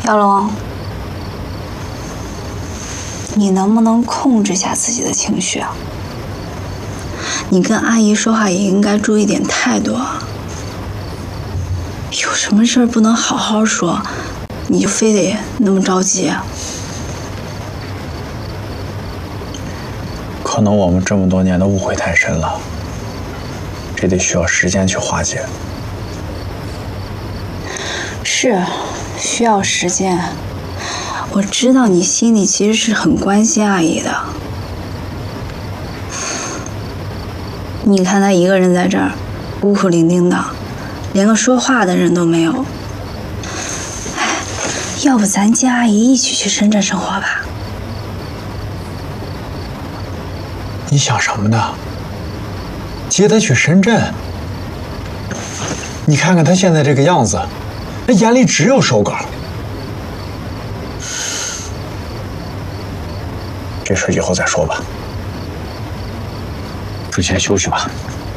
小龙，你能不能控制下自己的情绪啊？你跟阿姨说话也应该注意点态度啊。有什么事儿不能好好说，你就非得那么着急啊？ 可能我们这么多年的误会太深了，这得需要时间去化解。 是，需要时间。我知道你心里其实是很关心阿姨的。你看她一个人在这儿，孤苦伶仃的，连个说话的人都没有。哎，要不咱接阿姨一起去深圳生活吧？ 你想什么呢？接他去深圳？你看看他现在这个样子，那眼里只有手稿。这事以后再说吧。你先休息吧。